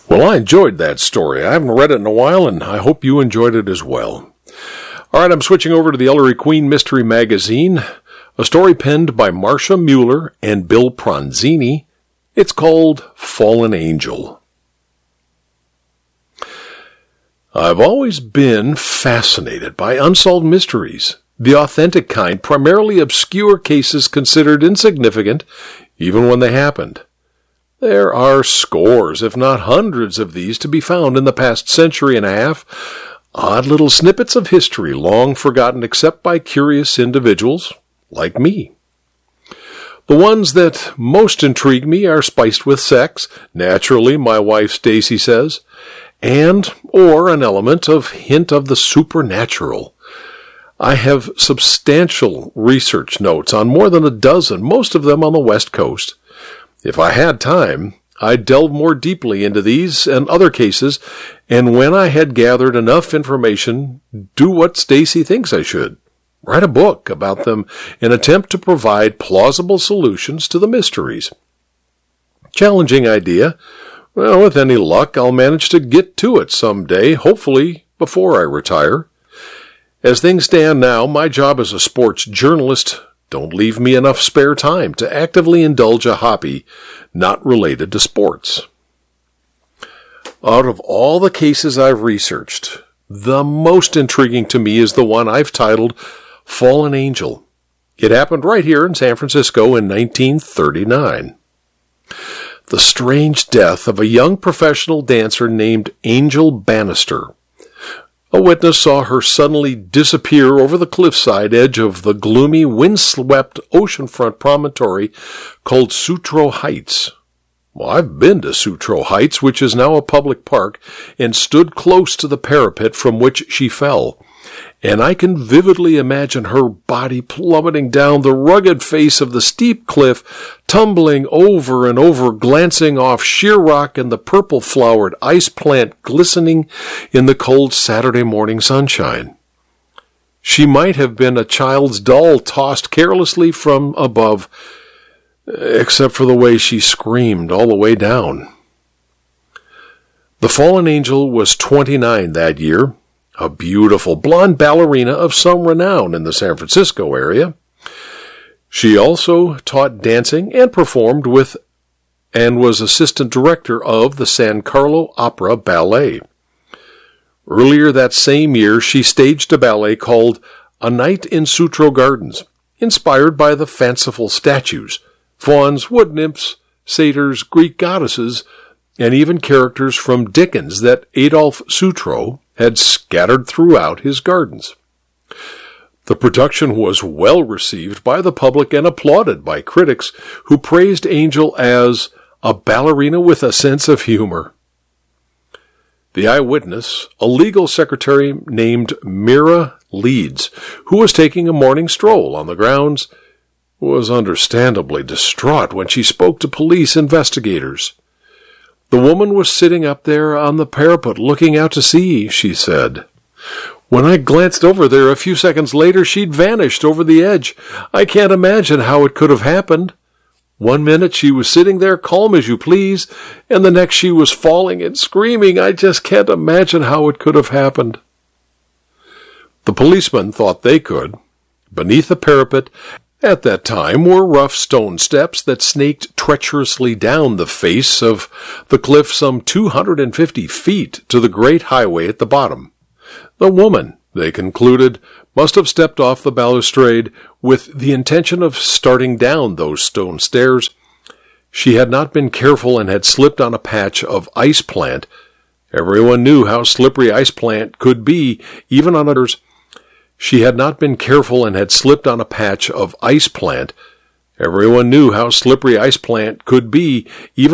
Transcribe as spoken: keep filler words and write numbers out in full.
Well, I enjoyed that story. I haven't read it in a while, and I hope you enjoyed it as well. All right, I'm switching over to the Ellery Queen Mystery Magazine, a story penned by Marcia Mueller and Bill Pronzini. It's called Fallen Angel. I've always been fascinated by unsolved mysteries, the authentic kind, primarily obscure cases considered insignificant even when they happened. There are scores, if not hundreds, of these to be found in the past century and a half, odd little snippets of history long forgotten except by curious individuals like me. The ones that most intrigue me are spiced with sex, naturally, my wife Stacy says, and or an element of hint of the supernatural. I have substantial research notes on more than a dozen, most of them on the West Coast. If I had time, I'd delve more deeply into these and other cases, and when I had gathered enough information, do what Stacy thinks I should. Write a book about them and attempt to provide plausible solutions to the mysteries. Challenging idea. Well, with any luck, I'll manage to get to it someday, hopefully before I retire. As things stand now, my job as a sports journalist don't leave me enough spare time to actively indulge a hobby not related to sports. Out of all the cases I've researched, the most intriguing to me is the one I've titled Fallen Angel. It happened right here in San Francisco in nineteen thirty-nine. The strange death of a young professional dancer named Angel Bannister. A witness saw her suddenly disappear over the cliffside edge of the gloomy, windswept oceanfront promontory called Sutro Heights. Well, I've been to Sutro Heights, which is now a public park, and stood close to the parapet from which she fell. And I can vividly imagine her body plummeting down the rugged face of the steep cliff, tumbling over and over, glancing off sheer rock and the purple-flowered ice plant glistening in the cold Saturday morning sunshine. She might have been a child's doll tossed carelessly from above, except for the way she screamed all the way down. The fallen angel was twenty-nine that year, a beautiful blonde ballerina of some renown in the San Francisco area. She also taught dancing and performed with and was assistant director of the San Carlo Opera Ballet. Earlier that same year, she staged a ballet called A Night in Sutro Gardens, inspired by the fanciful statues, fauns, wood nymphs, satyrs, Greek goddesses, and even characters from Dickens that Adolphe Sutro had scattered throughout his gardens. The production was well received by the public and applauded by critics who praised Angel as a ballerina with a sense of humor. The eyewitness, a legal secretary named Mira Leeds, who was taking a morning stroll on the grounds, was understandably distraught when she spoke to police investigators. The woman was sitting up there on the parapet looking out to sea, she said. When I glanced over there a few seconds later, she'd vanished over the edge. I can't imagine how it could have happened. One minute she was sitting there calm as you please, and the next she was falling and screaming. I just can't imagine how it could have happened. The policemen thought they could. Beneath the parapet, at that time, were rough stone steps that snaked treacherously down the face of the cliff some two hundred fifty feet to the great highway at the bottom. The woman, they concluded, must have stepped off the balustrade with the intention of starting down those stone stairs. She had not been careful and had slipped on a patch of ice plant. Everyone knew how slippery ice plant could be, even on others. She had not been careful and had slipped on a patch of ice plant. Everyone knew how slippery ice plant could be, even